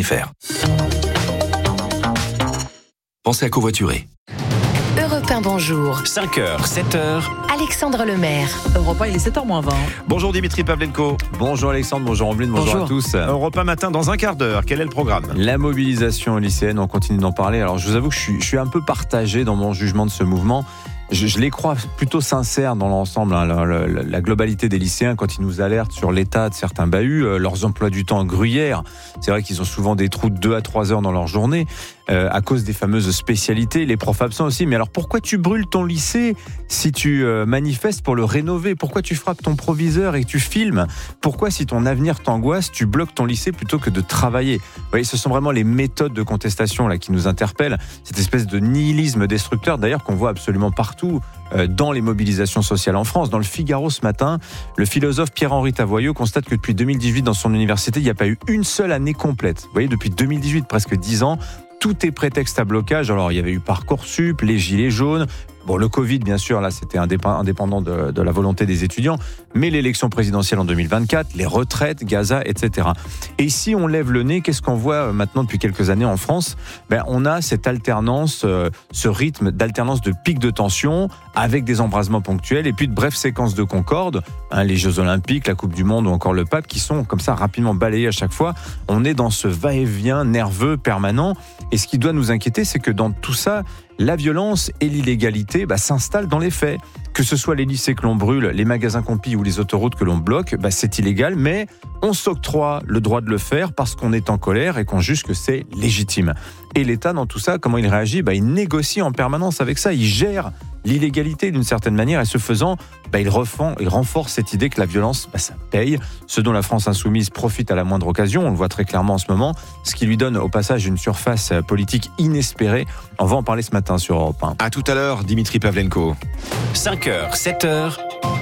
europe1.fr. Pensez à covoiturer. Europe 1, bonjour. 5h, 7h. Alexandre Lemaire. Europe 1, il est 7h-20. Bonjour Dimitri Pavlenko. Bonjour Alexandre, bonjour Ambline, bonjour à tous. Europe 1 matin dans un quart d'heure, quel est le programme ? La mobilisation lycéenne, on continue d'en parler. Alors je vous avoue que je suis un peu partagé dans mon jugement de ce mouvement. Je les crois plutôt sincères dans l'ensemble, la globalité des lycéens quand ils nous alertent sur l'état de certains bahuts, leurs emplois du temps gruyères. C'est vrai qu'ils ont souvent des trous de 2 à 3 heures dans leur journée à cause des fameuses spécialités, les profs absents aussi. Mais alors pourquoi tu brûles ton lycée si tu manifestes pour le rénover ? Pourquoi tu frappes ton proviseur et que tu filmes ? Pourquoi si ton avenir t'angoisse, tu bloques ton lycée plutôt que de travailler ? Vous voyez, ce sont vraiment les méthodes de contestation là qui nous interpellent, cette espèce de nihilisme destructeur d'ailleurs qu'on voit absolument partout dans les mobilisations sociales en France. Dans le Figaro ce matin, le philosophe Pierre-Henri Tavoyot constate que depuis 2018 dans son université, il n'y a pas eu une seule année complète. Vous voyez, depuis 2018, presque 10 ans, tout est prétexte à blocage. Alors, il y avait eu Parcoursup, les gilets jaunes. Bon, le Covid, bien sûr, là, c'était indépendant de la volonté des étudiants. Mais l'élection présidentielle en 2024, les retraites, Gaza, etc. Et si on lève le nez, qu'est-ce qu'on voit maintenant depuis quelques années en France ? On a cette alternance, ce rythme d'alternance de pics de tension avec des embrasements ponctuels et puis de brèves séquences de concorde. Les Jeux Olympiques, la Coupe du Monde ou encore le Pape qui sont comme ça rapidement balayés à chaque fois. On est dans ce va-et-vient nerveux permanent. Et ce qui doit nous inquiéter, c'est que dans tout ça, la violence et l'illégalité s'installent dans les faits. Que ce soit les lycées que l'on brûle, les magasins qu'on pille ou les autoroutes que l'on bloque, c'est illégal, mais on s'octroie le droit de le faire parce qu'on est en colère et qu'on juge que c'est légitime. Et l'État, dans tout ça, comment il réagit ? Il négocie en permanence avec ça, il gère l'illégalité d'une certaine manière et ce faisant, il renforce cette idée que la violence, ça paye. Ce dont la France insoumise profite à la moindre occasion, on le voit très clairement en ce moment, ce qui lui donne au passage une surface politique inespérée. On va en parler ce matin sur Europe 1. À tout à l'heure, Dimitri Pavlenko. 5h, 7h.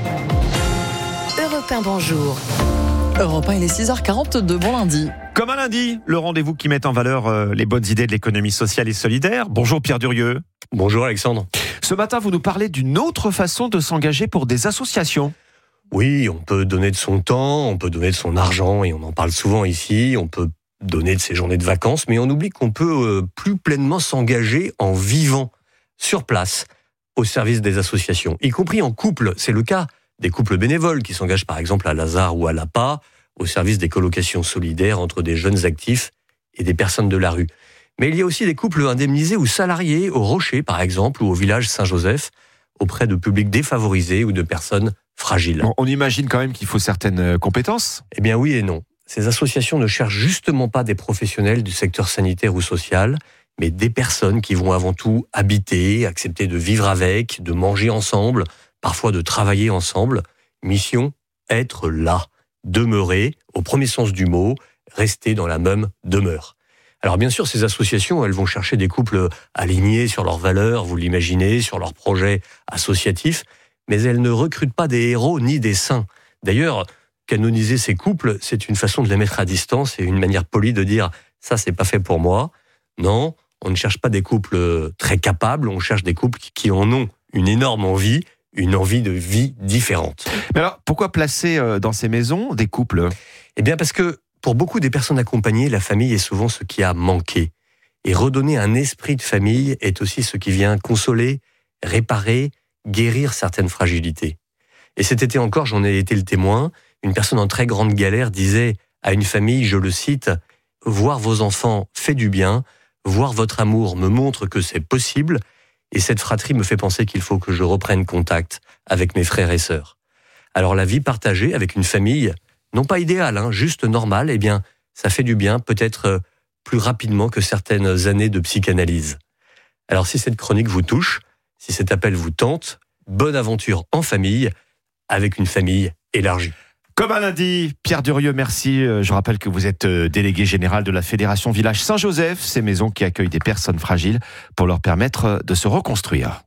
Europe 1, bonjour. Europe 1, il est 6h42, bon lundi. Comme un lundi, le rendez-vous qui met en valeur les bonnes idées de l'économie sociale et solidaire. Bonjour Pierre Durieux. Bonjour Alexandre. Ce matin, vous nous parlez d'une autre façon de s'engager pour des associations. Oui, on peut donner de son temps, on peut donner de son argent, et on en parle souvent ici, on peut donner de ses journées de vacances, mais on oublie qu'on peut plus pleinement s'engager en vivant sur place, au service des associations, y compris en couple. C'est le cas des couples bénévoles qui s'engagent par exemple à Lazare ou à l'APA, au service des colocations solidaires entre des jeunes actifs et des personnes de la rue. Mais il y a aussi des couples indemnisés ou salariés au Rocher, par exemple, ou au village Saint-Joseph, auprès de publics défavorisés ou de personnes fragiles. On imagine quand même qu'il faut certaines compétences ? Eh bien oui et non. Ces associations ne cherchent justement pas des professionnels du secteur sanitaire ou social, mais des personnes qui vont avant tout habiter, accepter de vivre avec, de manger ensemble, parfois de travailler ensemble. Mission, être là, demeurer, au premier sens du mot, rester dans la même demeure. Alors bien sûr, ces associations, elles vont chercher des couples alignés sur leurs valeurs, vous l'imaginez, sur leurs projets associatifs, mais elles ne recrutent pas des héros ni des saints. D'ailleurs, canoniser ces couples, c'est une façon de les mettre à distance et une manière polie de dire « ça, c'est pas fait pour moi ». Non, on ne cherche pas des couples très capables, on cherche des couples qui en ont une énorme envie, une envie de vie différente. Mais alors, pourquoi placer dans ces maisons des couples ? Eh bien parce que pour beaucoup des personnes accompagnées, la famille est souvent ce qui a manqué. Et redonner un esprit de famille est aussi ce qui vient consoler, réparer, guérir certaines fragilités. Et cet été encore, j'en ai été le témoin, une personne en très grande galère disait à une famille, je le cite, « Voir vos enfants fait du bien, voir votre amour me montre que c'est possible, et cette fratrie me fait penser qu'il faut que je reprenne contact avec mes frères et sœurs. » Alors la vie partagée avec une famille, non pas idéale, juste normale, eh bien, ça fait du bien, peut-être plus rapidement que certaines années de psychanalyse. Alors si cette chronique vous touche, si cet appel vous tente, bonne aventure en famille, avec une famille élargie. Comme un lundi, Pierre Durieux, merci. Je rappelle que vous êtes délégué général de la Fédération Village Saint-Joseph, ces maisons qui accueillent des personnes fragiles pour leur permettre de se reconstruire.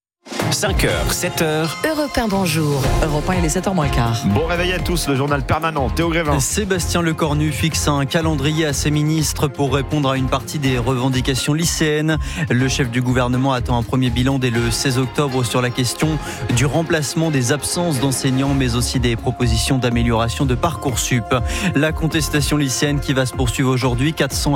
5h, 7h. Europe 1, bonjour. Europe 1, il est 7h moins quart. Bon réveil à tous, le journal permanent. Théo Grévin. Sébastien Lecornu fixe un calendrier à ses ministres pour répondre à une partie des revendications lycéennes. Le chef du gouvernement attend un premier bilan dès le 16 octobre sur la question du remplacement des absences d'enseignants, mais aussi des propositions d'amélioration de Parcoursup. La contestation lycéenne qui va se poursuivre aujourd'hui, 400